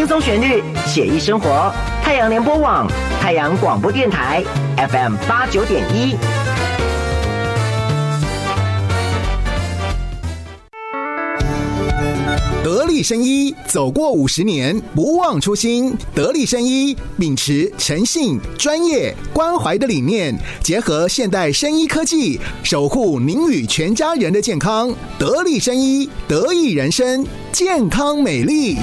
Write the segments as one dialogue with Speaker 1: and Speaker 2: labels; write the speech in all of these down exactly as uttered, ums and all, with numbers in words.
Speaker 1: 轻松旋律，写意生活。太阳联播网，太阳广播电台 F M 八九点一。
Speaker 2: 得力生医走过五十年，不忘初心。得力生医秉持诚信、专业、关怀的理念，结合现代生医科技，守护您与全家人的健康。得力生医，得益人生，健康美丽。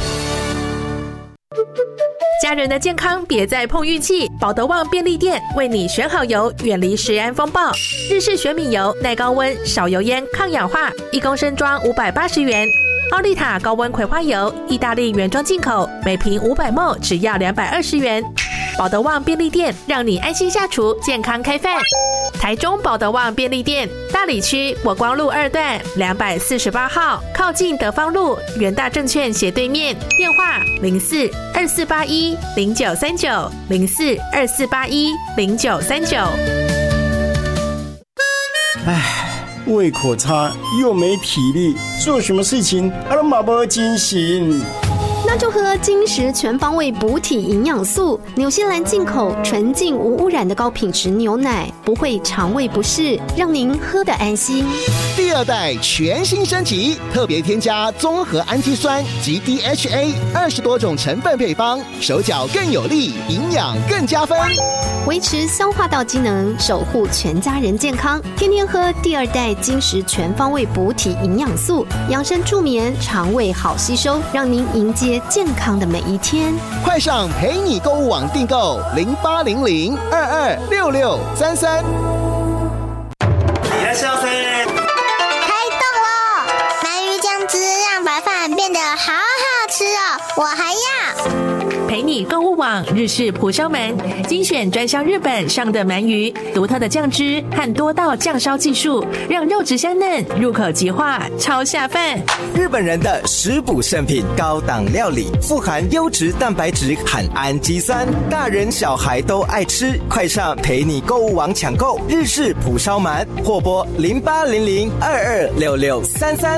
Speaker 3: 家人的健康别再碰运气，保德旺便利店为你选好油，远离食安风暴。日式玄米油，耐高温、少油烟、抗氧化，一公升装五百八十元。奥利塔高温葵花油，意大利原装进口，每瓶五百毫升只要两百二十元。保德旺便利店让你安心下厨，健康开饭。台中保德旺便利店，大里区国光路二段两百四十八号，靠近德芳路元大证券斜对面。电话零四二四八一零九三九零四二四八一零九三九。
Speaker 4: 唉。胃口差又没体力，做什么事情啊都没没精神。
Speaker 5: 那就喝金石全方位补体营养素，纽西兰进口纯净无污染的高品质牛奶，不会肠胃不适，让您喝得安心。
Speaker 2: 第二代全新升级，特别添加综合氨基酸及 D H A 二十多种成分配方，手脚更有力，营养更加分，
Speaker 5: 维持消化道机能，守护全家人健康。天天喝第二代金石全方位补体营养素，养生助眠，肠胃好吸收，让您迎接健康的每一天。
Speaker 2: 快上陪你购物网订购零八零零二二六六三三。
Speaker 6: いらっしゃいませ。
Speaker 7: 开动了！鳗鱼酱汁让白饭变得好好吃哦，我还要。
Speaker 3: 陪你购物网日式蒲烧鳗，精选专销日本上的鳗鱼，独特的酱汁和多道酱烧技术，让肉质香嫩，入口即化，超下饭。
Speaker 8: 日本人的食补圣品，高档料理，富含优质蛋白质和氨基酸，大人小孩都爱吃。快上陪你购物网抢购日式蒲烧鳗，或拨零八零零二二六六三三。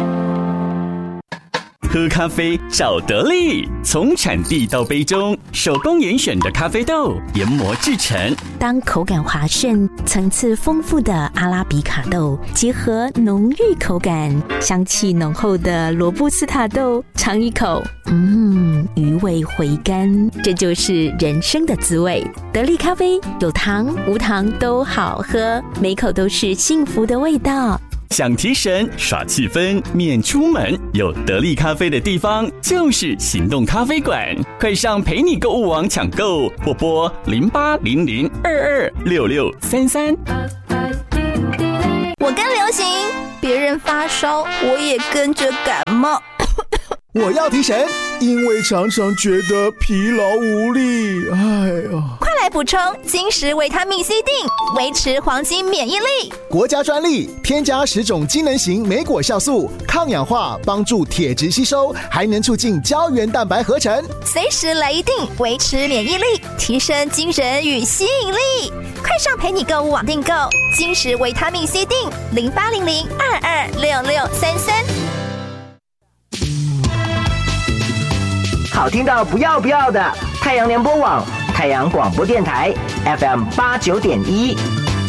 Speaker 9: 喝咖啡找得力，从产地到杯中，手工严选的咖啡豆研磨制成。
Speaker 10: 当口感滑顺、层次丰富的阿拉比卡豆结合浓郁口感、香气浓厚的罗布斯塔豆，尝一口，嗯，余味回甘，这就是人生的滋味。得力咖啡有糖无糖都好喝，每口都是幸福的味道。
Speaker 9: 想提神耍气氛免出门，有得力咖啡的地方就是行动咖啡馆。快上陪你购物网抢购，或拨零八零零二二六六三三。
Speaker 11: 我跟流行，别人发烧我也跟着感冒。
Speaker 2: 我要提神，因为常常觉得疲劳无力。哎呀，
Speaker 11: 快来补充金石维他命 C 锭，维持黄金免疫力。
Speaker 2: 国家专利，添加十种机能型莓果酵素，抗氧化，帮助铁质吸收，还能促进胶原蛋白合成。
Speaker 11: 随时来一锭，维持免疫力，提升精神与吸引力。快上陪你购物网订购金石维他命 C 锭，零八零零二二六六三三。
Speaker 1: 好听到不要不要的太阳联播网、太阳广播电台 F M 八九点一。